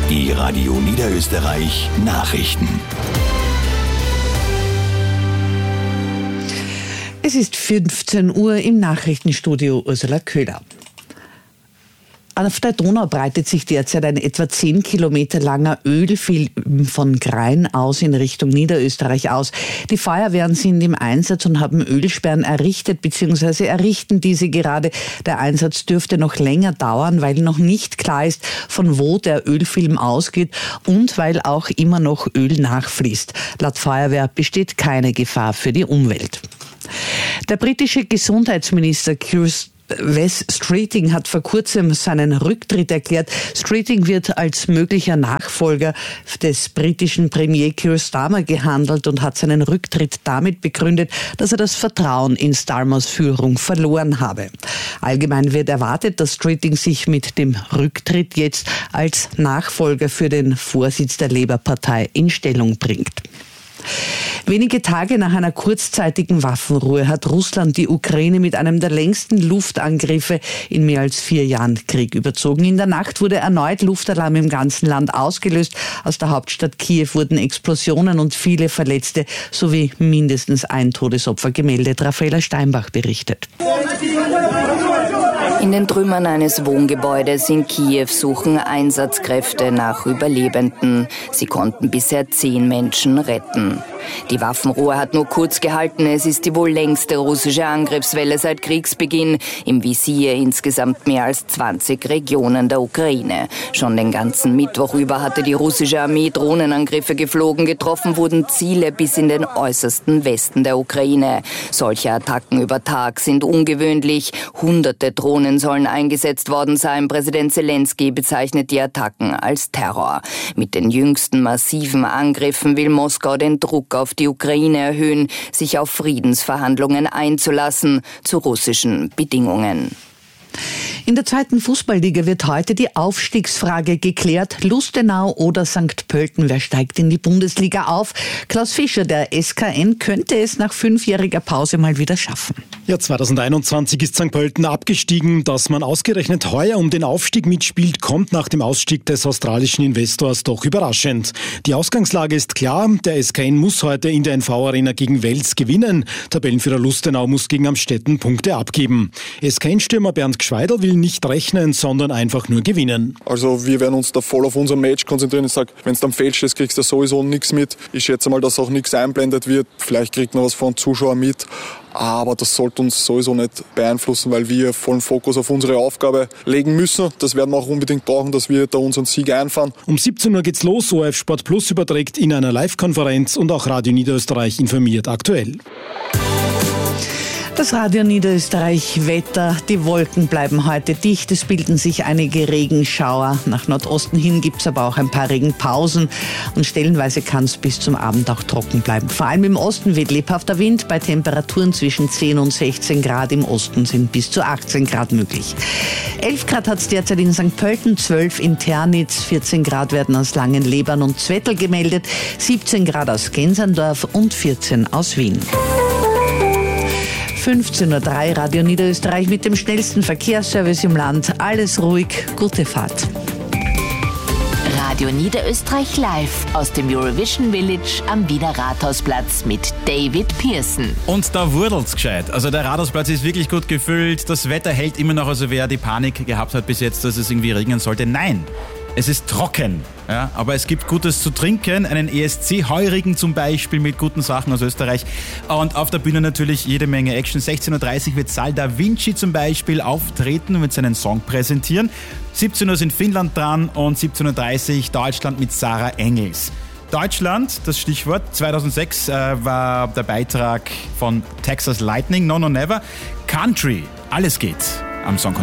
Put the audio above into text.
Die Radio Niederösterreich Nachrichten. Es ist 15 Uhr im Nachrichtenstudio Ursula Köhler. Auf der Donau breitet sich derzeit ein etwa 10 Kilometer langer Ölfilm von Grein aus in Richtung Niederösterreich aus. Die Feuerwehren sind im Einsatz und haben Ölsperren errichtet bzw. errichten diese gerade. Der Einsatz dürfte noch länger dauern, weil noch nicht klar ist, von wo der Ölfilm ausgeht und weil auch immer noch Öl nachfließt. Laut Feuerwehr besteht keine Gefahr für die Umwelt. Der britische Gesundheitsminister Wes Streeting hat vor kurzem seinen Rücktritt erklärt. Streeting wird als möglicher Nachfolger des britischen Premier Keir Starmer gehandelt und hat seinen Rücktritt damit begründet, dass er das Vertrauen in Starmers Führung verloren habe. Allgemein wird erwartet, dass Streeting sich mit dem Rücktritt jetzt als Nachfolger für den Vorsitz der Labour-Partei in Stellung bringt. Wenige Tage nach einer kurzzeitigen Waffenruhe hat Russland die Ukraine mit einem der längsten Luftangriffe in mehr als 4 Jahren Krieg überzogen. In der Nacht wurde erneut Luftalarm im ganzen Land ausgelöst. Aus der Hauptstadt Kiew wurden Explosionen und viele Verletzte sowie mindestens ein Todesopfer gemeldet. Raffaela Steinbach berichtet. In den Trümmern eines Wohngebäudes in Kiew suchen Einsatzkräfte nach Überlebenden. Sie konnten bisher 10 Menschen retten. Die Waffenruhe hat nur kurz gehalten. Es ist die wohl längste russische Angriffswelle seit Kriegsbeginn. Im Visier insgesamt mehr als 20 Regionen der Ukraine. Schon den ganzen Mittwoch über hatte die russische Armee Drohnenangriffe geflogen. Getroffen wurden Ziele bis in den äußersten Westen der Ukraine. Solche Attacken über Tag sind ungewöhnlich. Hunderte Drohnen sollen eingesetzt worden sein. Präsident Zelensky bezeichnet die Attacken als Terror. Mit den jüngsten massiven Angriffen will Moskau den Druck auf die Ukraine erhöhen, sich auf Friedensverhandlungen einzulassen zu russischen Bedingungen. In der 2. Fußballliga wird heute die Aufstiegsfrage geklärt. Lustenau oder St. Pölten, wer steigt in die Bundesliga auf? Klaus Fischer, der SKN, könnte es nach 5-jähriger Pause mal wieder schaffen. Ja, 2021 ist St. Pölten abgestiegen. Dass man ausgerechnet heuer um den Aufstieg mitspielt, kommt nach dem Ausstieg des australischen Investors doch überraschend. Die Ausgangslage ist klar. Der SKN muss heute in der NV-Arena gegen Wels gewinnen. Tabellenführer Lustenau muss gegen Amstetten Punkte abgeben. SKN-Stürmer Bernd Gschweider will nicht rechnen, sondern einfach nur gewinnen. Also wir werden uns da voll auf unser Match konzentrieren. Ich sage, wenn es am Feld steht, kriegst du sowieso nichts mit. Ich schätze mal, dass auch nichts einblendet wird. Vielleicht kriegt man was von Zuschauern mit. Aber das sollte uns sowieso nicht beeinflussen, weil wir vollen Fokus auf unsere Aufgabe legen müssen. Das werden wir auch unbedingt brauchen, dass wir da unseren Sieg einfahren. Um 17 Uhr geht's los. ORF Sport Plus überträgt in einer Live-Konferenz und auch Radio Niederösterreich informiert aktuell. Das Radio Niederösterreich Wetter. Die Wolken bleiben heute dicht. Es bilden sich einige Regenschauer. Nach Nordosten hin gibt es aber auch ein paar Regenpausen. Und stellenweise kann es bis zum Abend auch trocken bleiben. Vor allem im Osten weht lebhafter Wind. Bei Temperaturen zwischen 10 und 16 Grad. Im Osten sind bis zu 18 Grad möglich. 11 Grad hat es derzeit in St. Pölten, 12 in Ternitz, 14 Grad werden aus Langenlebern und Zwettl gemeldet, 17 Grad aus Genserndorf und 14 aus Wien. 15.03 Uhr Radio Niederösterreich mit dem schnellsten Verkehrsservice im Land. Alles ruhig, gute Fahrt. Radio Niederösterreich live aus dem Eurovision Village am Wiener Rathausplatz mit David Pearson. Und da wurdelt's gescheit. Also der Rathausplatz ist wirklich gut gefüllt. Das Wetter hält immer noch, also wer die Panik gehabt hat bis jetzt, dass es irgendwie regnen sollte. Nein, es ist trocken. Ja, aber es gibt Gutes zu trinken, einen ESC-Heurigen zum Beispiel mit guten Sachen aus Österreich. Und auf der Bühne natürlich jede Menge Action. 16.30 Uhr wird Sal Da Vinci zum Beispiel auftreten und mit seinen Song präsentieren. 17 Uhr sind Finnland dran und 17.30 Uhr Deutschland mit Sarah Engels. Deutschland, das Stichwort. 2006 war der Beitrag von Texas Lightning, No No Never. Country, alles geht am Song.